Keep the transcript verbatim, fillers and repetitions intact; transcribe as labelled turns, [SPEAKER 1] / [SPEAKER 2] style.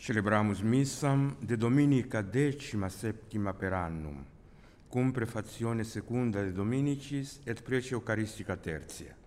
[SPEAKER 1] Celebramus missam de Dominica decima septima per annum, cum prefazione secunda de Dominicis et prece Eucharistica tertia.